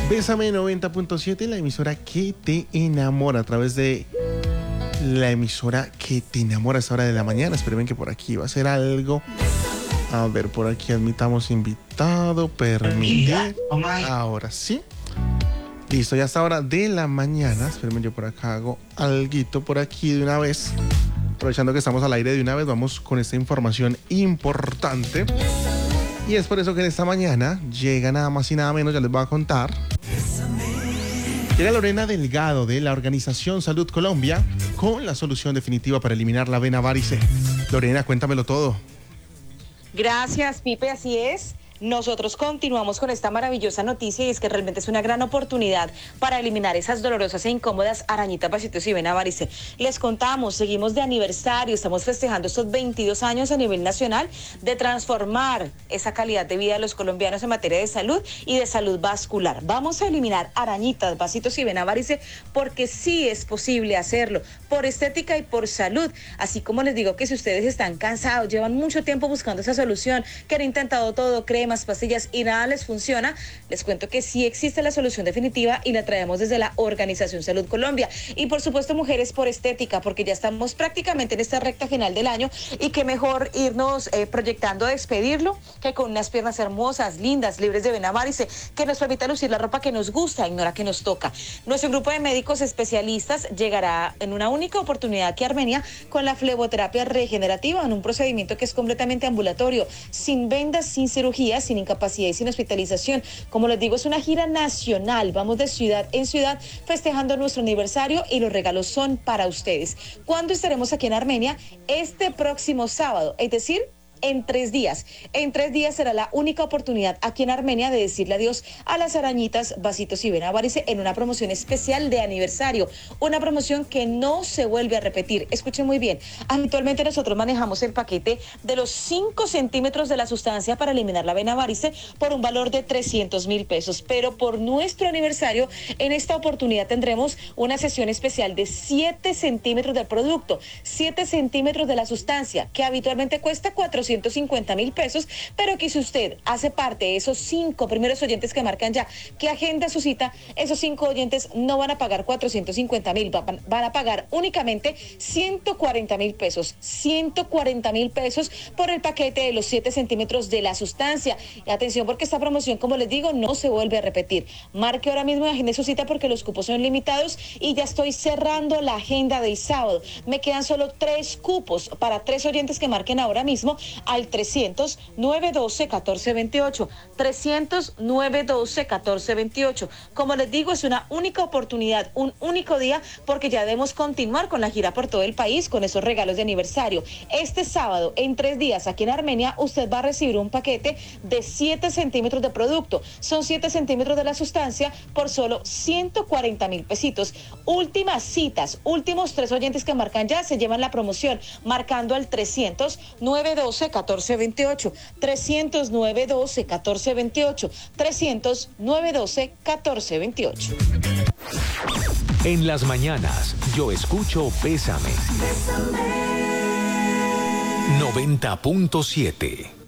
Bésame 90.7, la emisora que te enamora, a través de la emisora que te enamora a esta hora de la mañana. Esperen que por aquí va a ser algo. A ver, por aquí admitamos invitado, permitir. Ahora sí. Listo, ya a esta hora de la mañana. Espérenme, yo por acá hago alguito por aquí de una vez. Aprovechando que estamos al aire de una vez, vamos con esta información importante. Y es por eso que en esta mañana llega nada más y nada menos, ya les voy a contar. Llega Lorena Delgado de la organización Salud Colombia con la solución definitiva para eliminar la vena varice. Lorena, cuéntamelo todo. Gracias, Pipe, así es. Nosotros continuamos con esta maravillosa noticia y es que realmente es una gran oportunidad para eliminar esas dolorosas e incómodas arañitas, vasitos y vena varice. Les contamos, seguimos de aniversario, estamos festejando estos 22 años a nivel nacional de transformar esa calidad de vida de los colombianos en materia de salud y de salud vascular. Vamos a eliminar arañitas, vasitos y vena varice porque sí es posible hacerlo, por estética y por salud. Así como les digo que si ustedes están cansados, llevan mucho tiempo buscando esa solución, que han intentado todo, cremas, pastillas y nada les funciona, les cuento que sí existe la solución definitiva y la traemos desde la Organización Salud Colombia. Y por supuesto, mujeres, por estética, porque ya estamos prácticamente en esta recta final del año y qué mejor irnos proyectando a despedirlo que con unas piernas hermosas, lindas, libres de vena varice, que nos permita lucir la ropa que nos gusta y no la que nos toca. Nuestro grupo de médicos especialistas llegará en una única oportunidad aquí a Armenia con la fleboterapia regenerativa, en un procedimiento que es completamente ambulatorio, sin vendas, sin cirugías, sin incapacidad y sin hospitalización. Como les digo, es una gira nacional. Vamos de ciudad en ciudad festejando nuestro aniversario y los regalos son para ustedes. ¿Cuándo estaremos aquí en Armenia? Este próximo sábado, es decir, en 3 días. En 3 días será la única oportunidad aquí en Armenia de decirle adiós a las arañitas, vasitos y vena varice en una promoción especial de aniversario. Una promoción que no se vuelve a repetir. Escuchen muy bien. Habitualmente nosotros manejamos el paquete de los 5 centímetros de la sustancia para eliminar la vena varice por un valor de 300,000 pesos. Pero por nuestro aniversario, en esta oportunidad tendremos una sesión especial de 7 centímetros del producto, 7 centímetros de la sustancia, que habitualmente cuesta 450,000 pesos, pero que si usted hace parte de esos 5 primeros oyentes que marcan ya, que agenda su cita, esos 5 oyentes no van a pagar 450,000, van a pagar únicamente 140,000 pesos, 140,000 pesos por el paquete de los 7 centímetros de la sustancia. Y atención, porque esta promoción, como les digo, no se vuelve a repetir. Marque ahora mismo y agende su cita porque los cupos son limitados y ya estoy cerrando la agenda del sábado. Me quedan solo 3 cupos para 3 oyentes que marquen ahora mismo al 300-912-1428, 300-912-1428. Como les digo, es una única oportunidad, un único día, porque ya debemos continuar con la gira por todo el país con esos regalos de aniversario. Este sábado, en 3 días, aquí en Armenia, usted va a recibir un paquete de 7 centímetros de producto. Son 7 centímetros de la sustancia por solo 140,000 pesitos. Últimas citas, últimos 3 oyentes que marcan ya se llevan la promoción, marcando al 300-912-1428, 300-912-1428, 300-912-1428. En las mañanas, yo escucho Bésame. 90.7